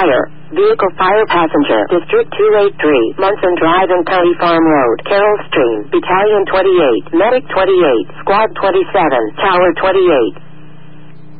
Fire. Vehicle Fire Passenger. District 283. Munson Drive and County Farm Road. Carroll Stream. Battalion 28. Medic 28. Squad 27. Tower 28.